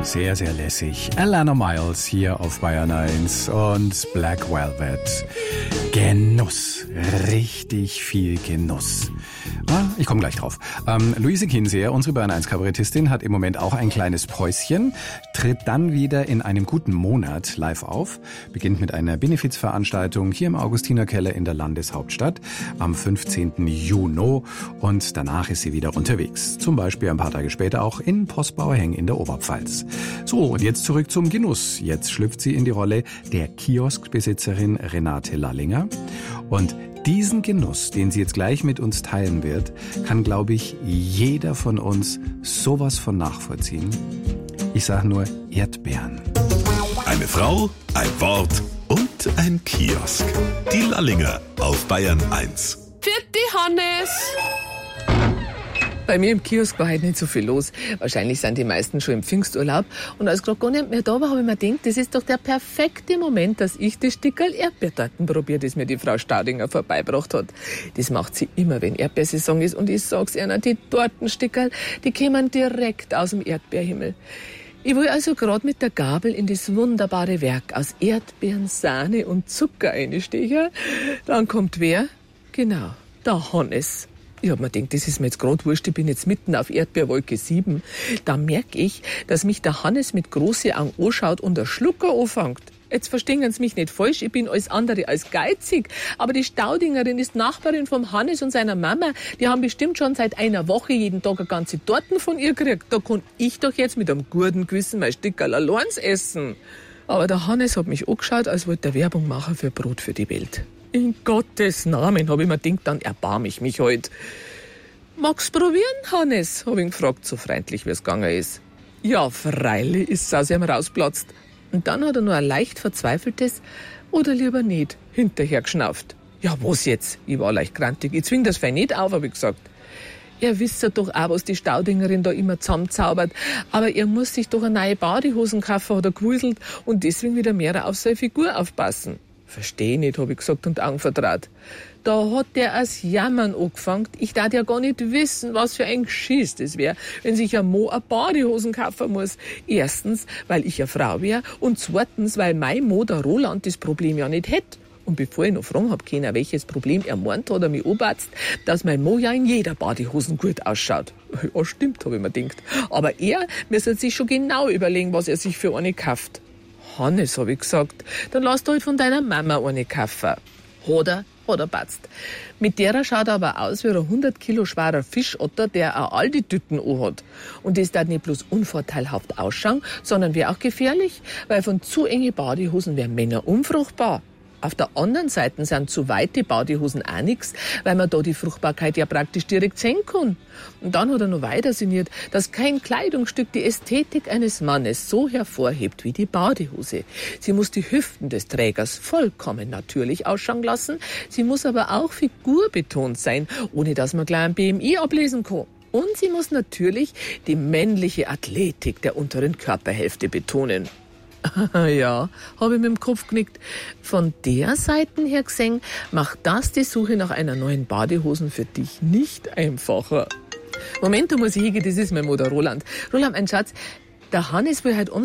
Sehr, sehr lässig. Alana Miles hier auf Bayern 1 und Black Velvet. Genuss. Richtig viel Genuss. Ich komme gleich drauf. Luise Kinseher, unsere Bayern 1 Kabarettistin, hat im Moment auch ein kleines Päuschen, tritt dann wieder in einem guten Monat live auf, beginnt mit einer Benefizveranstaltung hier im Augustinerkeller in der Landeshauptstadt am 15. Juni und danach ist sie wieder unterwegs. Zum Beispiel ein paar Tage später auch in Postbauerheng in der Oberpfalz. So, und jetzt zurück zum Genuss. Jetzt schlüpft sie in die Rolle der Kioskbesitzerin Renate Lallinger und diesen Genuss, den sie jetzt gleich mit uns teilen wird, kann, glaube ich, jeder von uns sowas von nachvollziehen. Ich sage nur Erdbeeren. Eine Frau, ein Wort und ein Kiosk. Die Lallinger auf Bayern 1. Vierte Hannes! Bei mir im Kiosk war heute nicht so viel los. Wahrscheinlich sind die meisten schon im Pfingsturlaub. Und als gerade gar nicht mehr da war, habe ich mir gedacht, das ist doch der perfekte Moment, dass ich das Stückerl Erdbeertorten probiere, das mir die Frau Staudinger vorbeigebracht hat. Das macht sie immer, wenn Erdbeersaison ist. Und ich sag's Ihnen, die Tortenstückerl, die kämen direkt aus dem Erdbeerhimmel. Ich will also gerade mit der Gabel in das wunderbare Werk aus Erdbeeren, Sahne und Zucker einstechen. Dann kommt wer? Genau, der Hannes. Ich hab mir gedacht, das ist mir jetzt gerade wurscht, ich bin jetzt mitten auf Erdbeerwolke 7. Da merke ich, dass mich der Hannes mit großen Augen anschaut und der Schlucker anfängt. Jetzt verstehen Sie mich nicht falsch, ich bin alles andere als geizig. Aber die Staudingerin ist Nachbarin vom Hannes und seiner Mama. Die haben bestimmt schon seit einer Woche jeden Tag eine ganze Torten von ihr gekriegt. Da kann ich doch jetzt mit einem guten Gewissen mein Stückerl allein essen. Aber der Hannes hat mich angeschaut, als wollte er Werbung machen für Brot für die Welt. In Gottes Namen, habe ich mir gedacht, dann erbarme ich mich heute. Magst du probieren, Hannes? Habe ich ihn gefragt, so freundlich wie es gegangen ist. Ja, freilich, ist es aus ihm rausplatzt. Und dann hat er nur ein leicht verzweifeltes oder lieber nicht hinterher geschnauft. Ja, was jetzt? Ich war leicht grantig. Ich zwing das fein nicht auf, habe ich gesagt. Ihr wisst ja doch auch, was die Staudingerin da immer zusammenzaubert. Aber er muss sich doch eine neue Badehosen kaufen, hat er gewuselt, und deswegen wieder mehr auf seine Figur aufpassen. Versteh nicht, habe ich gesagt und Augen vertraut. Da hat der als Jammern angefangen. Ich darf ja gar nicht wissen, was für ein Geschiss das wäre, wenn sich ein Mo eine Badehosen kaufen muss. Erstens, weil ich eine Frau wäre, und zweitens, weil mein Mo, der Roland, das Problem ja nicht hätte. Und bevor ich noch fragen hab können, welches Problem er meint, hat er mich angebatzt, dass mein Mo ja in jeder Badehosen gut ausschaut. Ja, stimmt, habe ich mir gedacht. Aber er müsste sich schon genau überlegen, was er sich für eine kauft. Hannes, habe ich gesagt, dann lass du halt von deiner Mama eine kaufen. Hat er batzt. Mit derer schaut er aber aus wie ein 100 Kilo schwerer Fischotter, der auch all die Tüten anhat. Und das darf nicht bloß unvorteilhaft ausschauen, sondern wäre auch gefährlich, weil von zu enge Badehosen wären Männer unfruchtbar. Auf der anderen Seite sind zu weite Badehosen auch nichts, weil man da die Fruchtbarkeit ja praktisch direkt sehen kann. Und dann hat er noch weiter sinniert, dass kein Kleidungsstück die Ästhetik eines Mannes so hervorhebt wie die Badehose. Sie muss die Hüften des Trägers vollkommen natürlich ausschauen lassen, sie muss aber auch figurbetont sein, ohne dass man gleich ein BMI ablesen kann. Und sie muss natürlich die männliche Athletik der unteren Körperhälfte betonen. Ja, habe ich mit dem Kopf genickt. Von der Seite her gesehen, macht das die Suche nach einer neuen Badehosen für dich nicht einfacher. Moment, da muss ich hingehen, das ist mein Mutter Roland. Roland, mein Schatz, der Hannes will heute